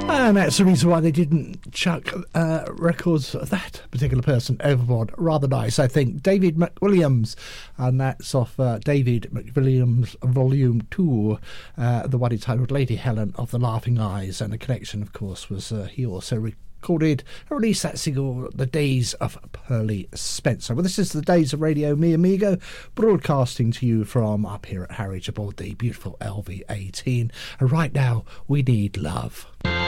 And that's the reason why they didn't chuck records of that particular person overboard. Rather nice, I think. David McWilliams, and that's off David McWilliams Volume 2, the one entitled Lady Helen of the Laughing Eyes. And the connection, of course, was he also recorded and released that single, The Days of Pearly Spencer. Well, this is the Days of Radio Mi Amigo, broadcasting to you from up here at Harwich aboard the beautiful LV18. And right now, we need love.